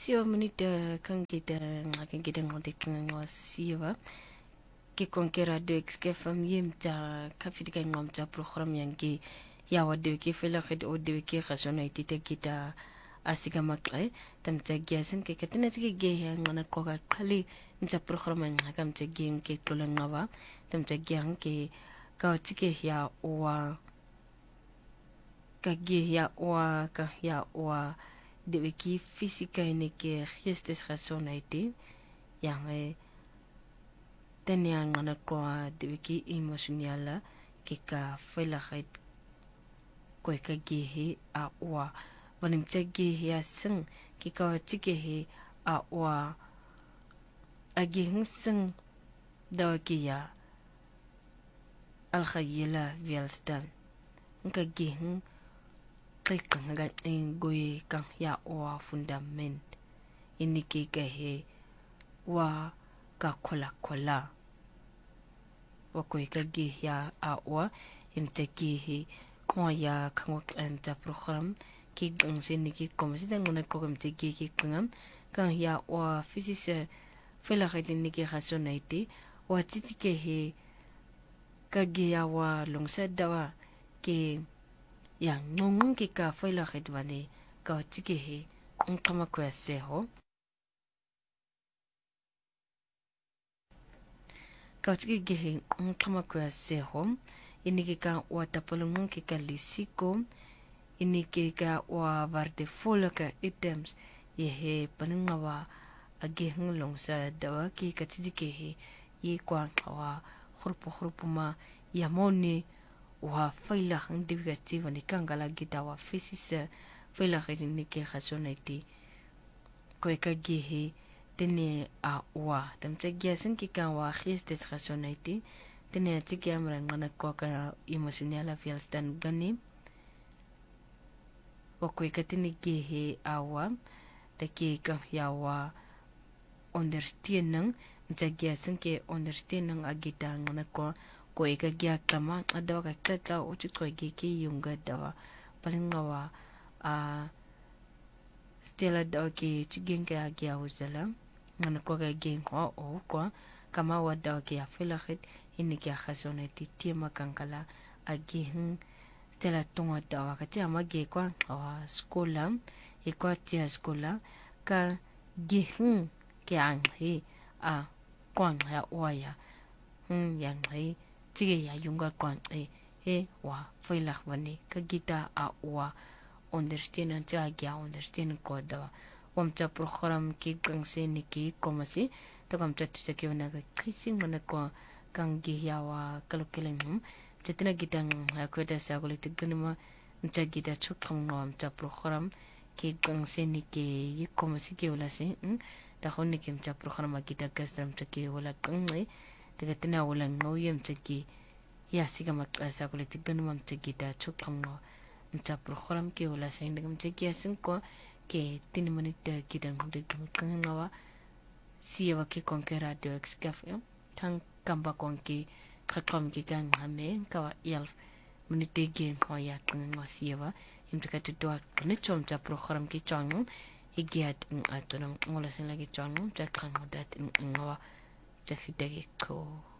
Siwa menita kan kita ngote ngwa siwa ke konkera de ke famille ta kafidi kan ngom ta program yang ke ya wade ke fela khid o de ke khasona itite kita asiga makre tam ta giasen ke katena ke ge ya ngana ko ga khali nta program yang kam ta gen ke tolan ngawa tam ta gyang ke ka tike ya wa ka ge ya wa ka ya wa de wiki física en que gestes razonaiti yang tenia ngana ko de wiki emotionala ke ka fela hait ko ka gehe a wa vanim te gehe a sing ke ka tike he a wa a gehe sing da ki ya al khayla vialstan ka gehe kang ga ngoy kang ya wa fundament ini ke he wa ka kola wa ko ka ge ya a wa inte ke he ko ya kang enta program ki gang sin ki kom si dang na program te ke kang ya wa physics fela ga ni ke rationalité wa titi ke he ka ge ya wa longsa dawa ke yang nung ke ka fela khidwane ka tike he kama kwa seho ka tike ge kama kwa seho ini ke ka watapolung ke ka lisiko ini ke ka wa varde ka items ye he panungawa age long sa dawa ke ka tike he ye kwa wa khurpu ma yamoni wa faila individuativa ni kangala gita wa physics faila ni ke rationalité ko ka gehe tene a wa tamta giasen ki kan wa gestes rationalité tene tiki amra ngana ko ka emotional feel stand gani wa ko ka tene gehe a wa ta ke ka ya wa understanding mta giasen ke understanding agita ngana ko eka gya kama adawa ka tata uchi ko geke yunga dawa palingawa stela dawa ke chigen ka gya uzala ngana ko ga gen ho o ko kama wa dawa ke afela khit ini ke khasona ti tema kankala agen stela tonga dawa ka ti amage ko skola e ko ti skola ka gen ke ang he a kwang ya oya yang he tige ya yunga kwan wa faila wani ka gita a wa understand ta gya understand ko da wamcha program ki gangse ni ki komasi to kamcha tse ke na ga kissing mana ko kang gi ya wa kalkeleng tetina gita ko da sa ko le tigma mcha gita chukam no mcha program ki gangse ni ki yi komasi ke wala se da honni ki mcha program gita gastam ke wala kang tegatina wala ngoyem tsaki ya siga makasa ko letigano mam tsaki da chokam no mta program ke wala sain dagam tsaki asin ko ke tinimanit kita ngode kan ngawa siya ke konkera de excaf kan kamba konki kakam ki kan hame kawa yal minute game ho ya kan ngasiwa imtaka to ne chomta program ki chang igiat atono ngola sin lagi chang ta kan ngodat ngawa Jeffy Degeko.